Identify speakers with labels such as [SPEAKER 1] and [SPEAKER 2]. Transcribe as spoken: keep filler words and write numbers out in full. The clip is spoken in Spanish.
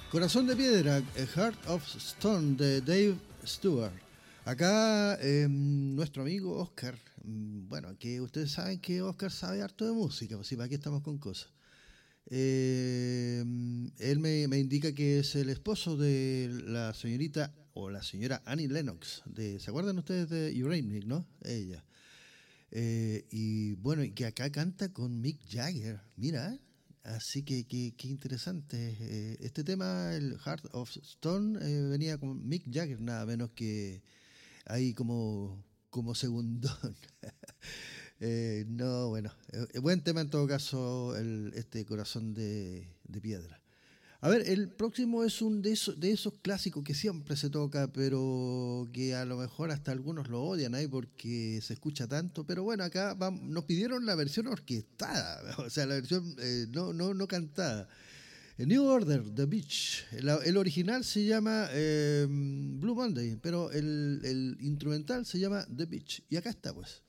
[SPEAKER 1] Corazón de Piedra, A Heart of Stone de Dave Stewart. Acá eh, nuestro amigo Oscar, bueno, que ustedes saben que Oscar sabe harto de música, pues sí, para qué estamos con cosas. Eh, él me, me indica que es el esposo de la señorita o la señora Annie Lennox, de, ¿se acuerdan ustedes de Eurythmics, no? Ella. Eh, y bueno, y que acá canta con Mick Jagger, mira, ¿eh? Así que qué interesante. Eh, este tema, el Heart of Stone, eh, venía con Mick Jagger, nada menos que ahí como, como segundón. eh, no, bueno, eh, buen tema en todo caso, el, este Corazón de, de Piedra. A ver, el próximo es un de esos, de esos clásicos que siempre se toca, pero que a lo mejor hasta algunos lo odian ahí porque se escucha tanto. Pero bueno, acá vamos, nos pidieron la versión orquestada, o sea, la versión eh, no, no, no cantada. New Order, The Beach. El, el original se llama eh, Blue Monday, pero el, el instrumental se llama The Beach. Y acá está, pues.